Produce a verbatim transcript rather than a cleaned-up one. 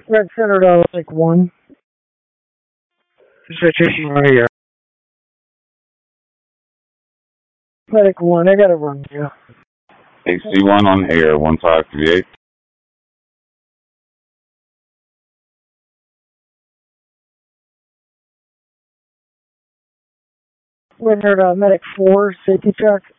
Red Center to like one. Situation right here. Medic one, I gotta run you. A C one on air, one five three eight. We're near uh, Medic four, safety check.